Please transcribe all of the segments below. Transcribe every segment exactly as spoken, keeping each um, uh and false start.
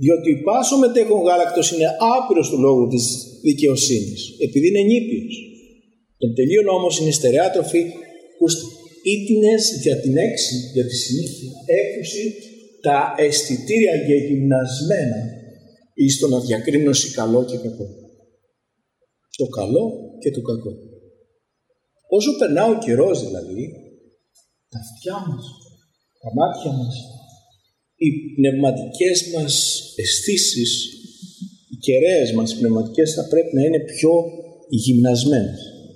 Διότι πάσο μετέχον γάλακτος είναι άπειρος του λόγου της δικαιοσύνης, επειδή είναι νήπιος. Τον τελείον όμως είναι στερεά τροφή, που ήτινες για την έξι, για τη συνήθεια, έκουση τα αισθητήρια γεγυμνασμένα εις το να διακρίνωση καλό και κακό. Το καλό και το κακό. Όσο περνά ο καιρός δηλαδή, τα αυτιά μας, τα μάτια μας, οι πνευματικές μας αισθήσεις, οι κεραίες μας, οι πνευματικές θα πρέπει να είναι πιο γυμνασμένες.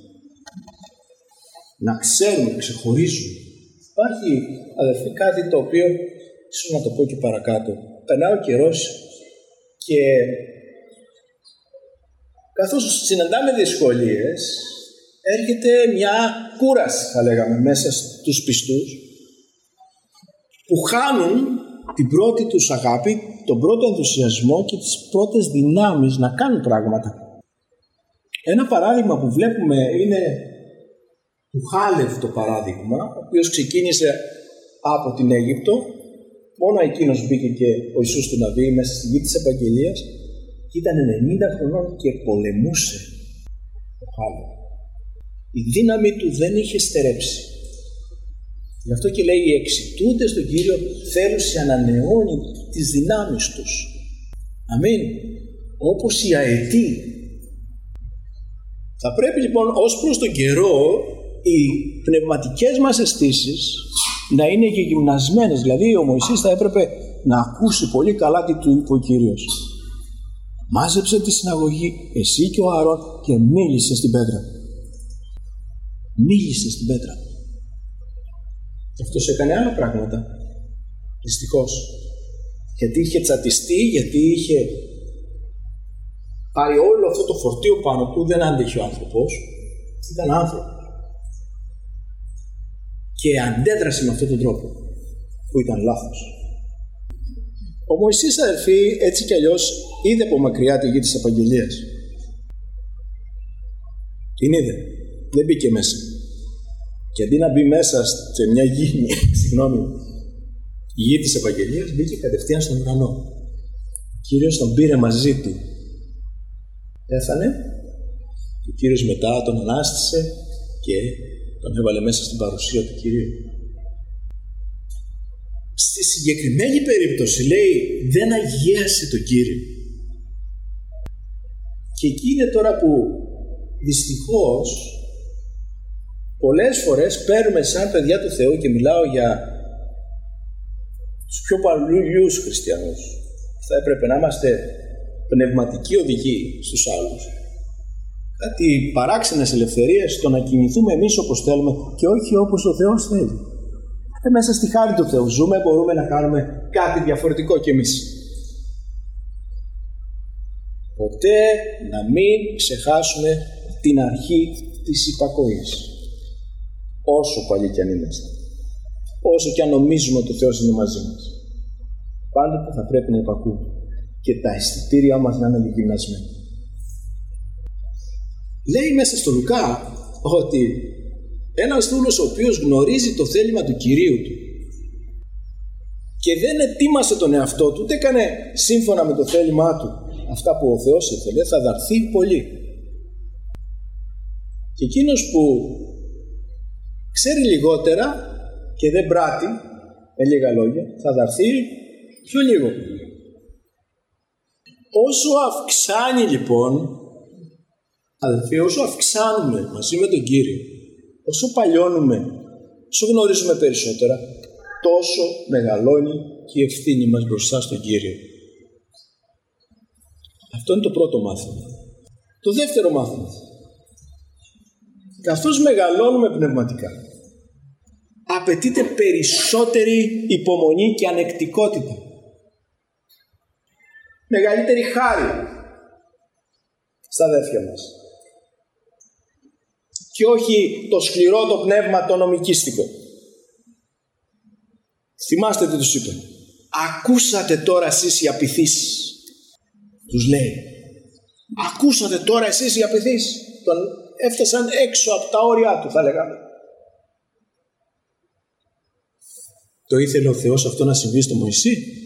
Να ξέρουμε, να ξεχωρίζουμε. Υπάρχει, αδερφοί, κάτι το οποίο, ίσως να το πω και παρακάτω, περνά ο καιρός και καθώς συναντάμε δυσκολίες, έρχεται μια κούραση, θα λέγαμε, μέσα στους πιστούς, που χάνουν την πρώτη τους αγάπη, τον πρώτο ενθουσιασμό και τις πρώτες δυνάμεις να κάνουν πράγματα. Ένα παράδειγμα που βλέπουμε είναι του Χάλευ, το παράδειγμα, ο οποίος ξεκίνησε από την Αίγυπτο, μόνο εκείνος μπήκε και ο Ιησούς του να δει μέσα στη γη της Επαγγελίας, και ήταν ενενήντα χρονών και πολεμούσε ο Χάλευ. Η δύναμη του δεν είχε στερέψει. Γι' αυτό και λέει, οι εξητούντες στον Κύριο θέλουν σε ανανεώνει τις δυνάμεις τους. Αμήν. Όπως οι αετοί. Θα πρέπει λοιπόν ως προς τον καιρό οι πνευματικές μας αισθήσεις να είναι γυμνασμένες. Δηλαδή ο Μωυσής θα έπρεπε να ακούσει πολύ καλά τι του είπε ο Κύριος. Μάζεψε τη συναγωγή, εσύ και ο Ααρών, και μίλησε στην πέτρα. Μίλησε στην πέτρα. Και αυτός έκανε άλλα πράγματα. Δυστυχώς. Γιατί είχε τσατιστεί, γιατί είχε πάρει όλο αυτό το φορτίο πάνω του, δεν άντεχε ο άνθρωπος. Ήταν άνθρωπος. Και αντέδρασε με αυτόν τον τρόπο, που ήταν λάθος. Ο Μωυσής, αδερφοί, έτσι κι αλλιώς είδε από μακριά τη γη της Επαγγελίας. Την είδε. Δεν μπήκε μέσα. Και αντί να μπει μέσα σε μια γη, συγγνώμη, η γη της Επαγγελίας, μπήκε κατευθείαν στον ουρανό. Ο Κύριος τον πήρε μαζί του. Πέθανε. Ο Κύριος μετά τον ανάστησε και τον έβαλε μέσα στην παρουσία του Κυρίου. Στη συγκεκριμένη περίπτωση, λέει, δεν αγίασε τον Κύριο. Και εκεί είναι τώρα που δυστυχώς πολλές φορές παίρνουμε σαν παιδιά του Θεού, και μιλάω για τους πιο παλιούς χριστιανούς, θα έπρεπε να είμαστε πνευματικοί οδηγοί στους άλλους, κάτι παράξενες ελευθερίες στο να κινηθούμε εμείς όπως θέλουμε και όχι όπως ο Θεός θέλει. Ε, μέσα στη χάρη του Θεού ζούμε, μπορούμε να κάνουμε κάτι διαφορετικό κι εμείς. Ποτέ να μην ξεχάσουμε την αρχή της υπακοής. Όσο παλιοί κι αν είμαστε. Όσο κι αν νομίζουμε ότι ο Θεός είναι μαζί μας. Πάντοτε θα πρέπει να υπακούμε. Και τα αισθητήριά μας να είναι γυμνασμένα. Λέει μέσα στο Λουκά ότι ένας δούλος ο οποίος γνωρίζει το θέλημα του Κυρίου του και δεν ετοίμασε τον εαυτό του, ούτε έκανε σύμφωνα με το θέλημά του αυτά που ο Θεός ήθελε, θα δαρθεί πολύ. Και εκείνος που ξέρει λιγότερα και δεν πράττει, με λίγα λόγια, θα δαρθεί πιο λίγο. Όσο αυξάνει λοιπόν, αδελφοί, όσο αυξάνουμε μαζί με τον Κύριο, όσο παλιώνουμε, όσο γνωρίζουμε περισσότερα, τόσο μεγαλώνει και η ευθύνη μας μπροστά στον Κύριο. Αυτό είναι το πρώτο μάθημα. Το δεύτερο μάθημα. Καθώς μεγαλώνουμε πνευματικά, απαιτείται περισσότερη υπομονή και ανεκτικότητα. Μεγαλύτερη χάρη στα αδέρφια μας. Και όχι το σκληρό το πνεύμα το νομικίστικο. Θυμάστε τι τους είπε. Ακούσατε τώρα εσείς οι απειθείς. Τους λέει. Ακούσατε τώρα εσείς οι απειθείς. Τον έφτασαν έξω από τα όρια του, θα λέγαμε. Το ήθελε ο Θεός αυτό να συμβεί στο Μωυσή?